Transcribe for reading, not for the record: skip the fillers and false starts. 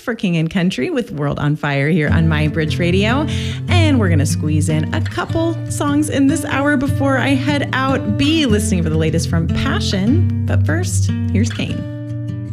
for King and Country with World on Fire here on My Bridge Radio. And we're going to squeeze in a couple songs in this hour before I head out. Be listening for the latest from Passion. But first, here's Kane.